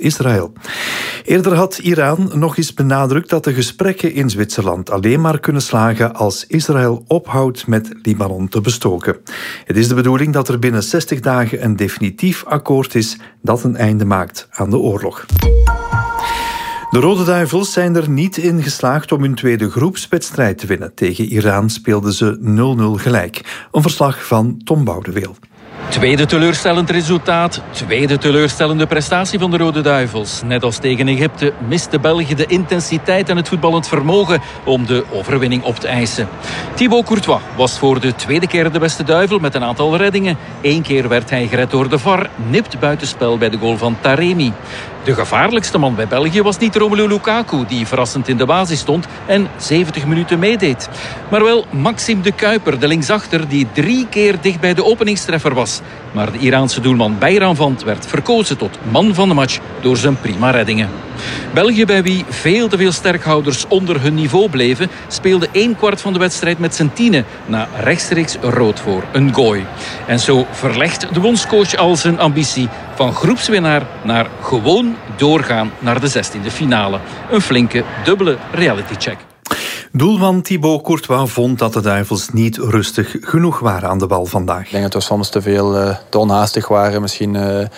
Israël. Eerder had Iran nog eens benadrukt dat de gesprekken in Zwitserland alleen maar kunnen slagen als Israël ophoudt met Libanon te bestoken. Het is de bedoeling dat er binnen 60 dagen een definitief akkoord is dat een einde maakt aan de oorlog. De Rode Duivels zijn er niet in geslaagd om hun tweede groepswedstrijd te winnen. Tegen Iran speelden ze 0-0 gelijk. Een verslag van Tom Boudeweel. Tweede teleurstellend resultaat, tweede teleurstellende prestatie van de Rode Duivels. Net als tegen Egypte miste België de intensiteit en het voetballend vermogen om de overwinning op te eisen. Thibaut Courtois was voor de tweede keer de beste duivel met een aantal reddingen. 1 keer werd hij gered door de VAR, nipt buitenspel bij de goal van Taremi. De gevaarlijkste man bij België was niet Romelu Lukaku, die verrassend in de basis stond en 70 minuten meedeed. Maar wel Maxime de Kuiper, de linksachter, die 3 keer dicht bij de openingstreffer was. Maar de Iraanse doelman Bayram Vand werd verkozen tot man van de match door zijn prima reddingen. België, bij wie veel te veel sterkhouders onder hun niveau bleven, speelde 1/4 van de wedstrijd met zijn tienen na rechtstreeks rood voor een gooi. En zo verlegt de bondscoach al zijn ambitie van groepswinnaar naar gewoon doorgaan naar de 16e finale. Een flinke, dubbele realitycheck. Doelman Thibaut Courtois vond dat de Duivels niet rustig genoeg waren aan de bal vandaag. Ik denk dat we soms te onhaastig waren. Misschien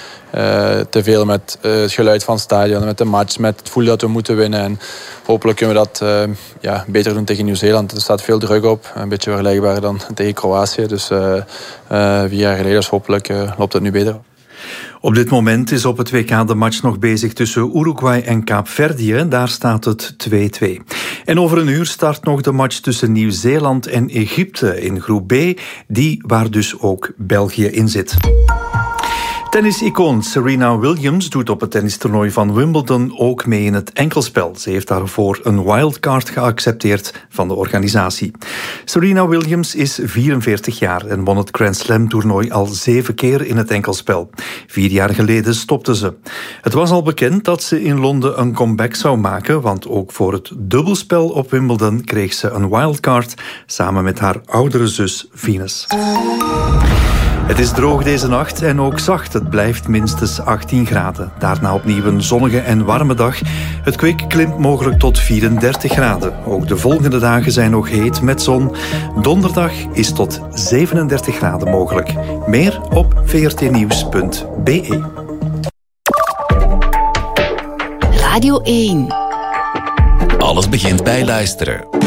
te veel met het geluid van het stadion, met de match, met het gevoel dat we moeten winnen. En hopelijk kunnen we dat beter doen tegen Nieuw-Zeeland. Er staat veel druk op. Een beetje vergelijkbaar dan tegen Kroatië. Dus 4 jaar geleden, dus hopelijk loopt het nu beter. Op dit moment is op het WK de match nog bezig tussen Uruguay en Kaapverdië. Daar staat het 2-2. En over een uur start nog de match tussen Nieuw-Zeeland en Egypte in groep B. Die waar dus ook België in zit. Tennis-icoon Serena Williams doet op het tennistoernooi van Wimbledon ook mee in het enkelspel. Ze heeft daarvoor een wildcard geaccepteerd van de organisatie. Serena Williams is 44 jaar en won het Grand Slam toernooi al 7 keer in het enkelspel. 4 jaar geleden stopte ze. Het was al bekend dat ze in Londen een comeback zou maken, want ook voor het dubbelspel op Wimbledon kreeg ze een wildcard samen met haar oudere zus Venus. Het is droog deze nacht en ook zacht. Het blijft minstens 18 graden. Daarna opnieuw een zonnige en warme dag. Het kwik klimt mogelijk tot 34 graden. Ook de volgende dagen zijn nog heet met zon. Donderdag is tot 37 graden mogelijk. Meer op vrtnieuws.be. Radio 1. Alles begint bij luisteren.